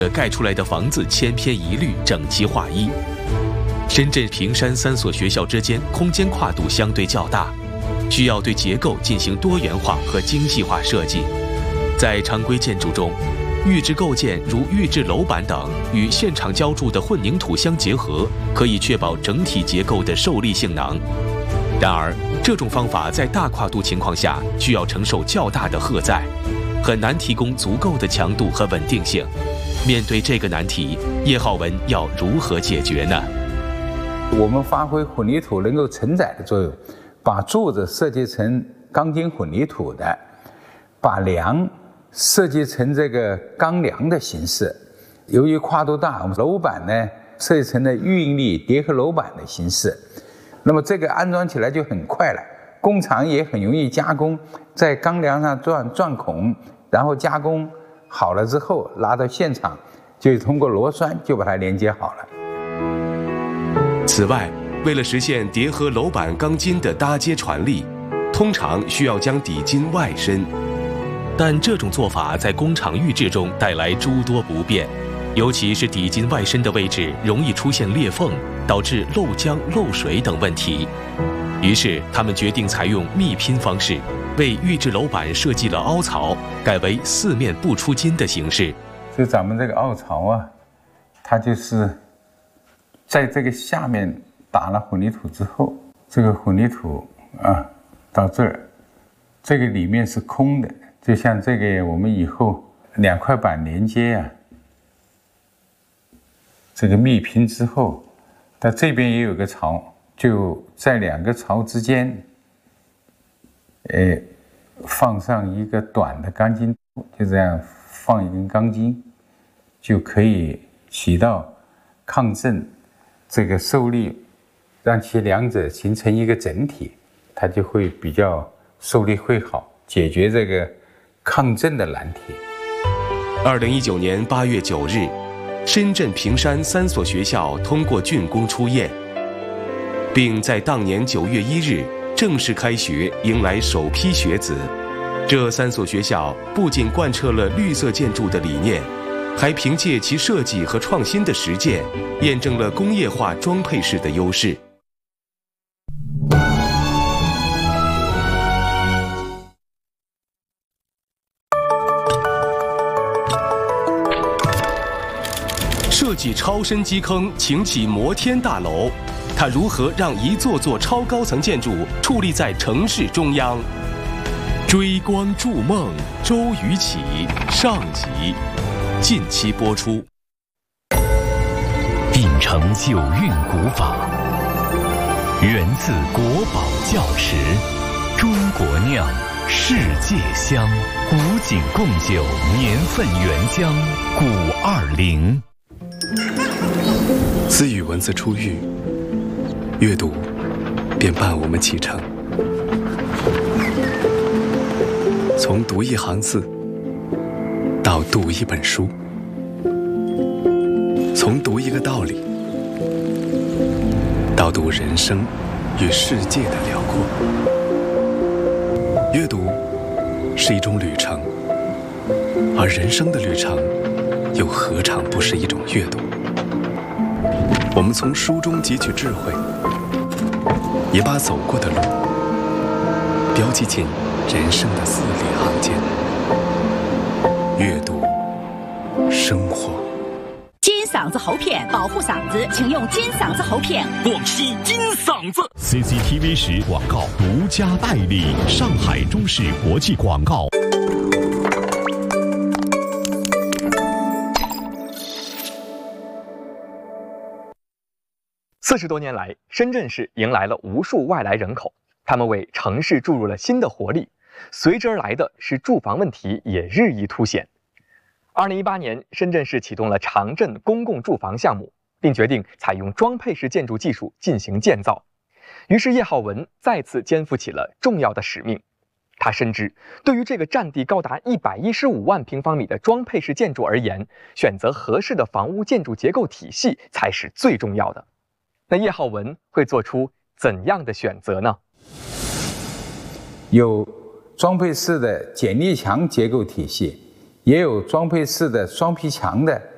盖出来的房子千篇一律、整齐划一。深圳、坪山3所学校之间空间跨度相对较大，需要对结构进行多元化和精细化设计。在常规建筑中，预制构件如预制楼板等与现场浇筑的混凝土相结合，可以确保整体结构的受力性能。然而，这种方法在大跨度情况下需要承受较大的荷载，很难提供足够的强度和稳定性。面对这个难题，叶浩文要如何解决呢？ 我们发挥混凝土能够承载的作用，把柱子设计成钢筋混凝土的，把梁设计成这个钢梁的形式。由于跨度大，我们楼板呢设计成了运力叠合楼板的形式。那么这个安装起来就很快了，工厂也很容易加工，在钢梁上钻孔，然后加工好了之后拉到现场，就通过螺栓就把它连接好了。 此外，为了实现叠合楼板钢筋的搭接传力，通常需要将底筋外伸，但这种做法在工厂预制中带来诸多不便，尤其是底筋外伸的位置容易出现裂缝，导致漏浆、漏水等问题。于是，他们决定采用密拼方式，为预制楼板设计了凹槽，改为四面不出筋的形式。 就咱们这个凹槽啊，它就是在这个下面打了混凝土之后，这个混凝土啊到这儿，这个里面是空的，就像这个我们以后2块板连接啊，这个密拼之后，它这边也有个槽，就在2个槽之间，放上一个短的钢筋，就这样放一根钢筋，就可以起到抗震、这个受力，让其两者形成一个整体，它就会比较受力会好，解决这个抗震的难题。 2019年8月9日，深圳、坪山3所学校通过竣工初验，并在当年9月1日正式开学，迎来首批学子。这3所学校不仅贯彻了绿色建筑的理念，还凭借其设计和创新的实践，验证了工业化装配式的优势。设计超深基坑，擎起摩天大楼，它如何让一座座超高层建筑矗立在城市中央？追光筑梦，周瑜起上集，近期播出。 秉承九韵古法，源自国宝窖池，中国酿，世界香，古井贡酒年份原浆520。 自与文字初遇，阅读便伴我们启程。从读一行字到读一本书，从读一个道理到读人生与世界的辽阔。阅读是一种旅程，而人生的旅程又何尝不是一种阅读？我们从书中汲取智慧，也把走过的路标记进人生的字里行间。阅读，生活。 金嗓子喉片保护嗓子，请用金嗓子喉片。 广西金嗓子 CCTV 10广告独家代理，上海中视国际广告。 40多年来，深圳市迎来了无数外来人口，他们为城市注入了新的活力，随之而来的是住房问题也日益凸显。2018年，深圳市启动了长镇公共住房项目，并决定采用装配式建筑技术进行建造。于是叶浩文再次肩负起了重要的使命。他深知，对于这个占地高达115万平方米的装配式建筑而言，选择合适的房屋建筑结构体系才是最重要的。那叶浩文会做出怎样的选择呢？ 有装配式的剪力墙结构体系，也有装配式的双皮墙的